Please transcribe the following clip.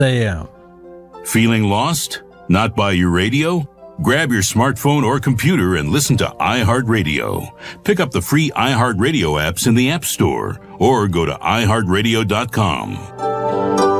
AM. Feeling lost? Not by your radio? Grab your smartphone or computer and listen to iHeartRadio. Pick up the free iHeartRadio apps in the App Store or go to iHeartRadio.com.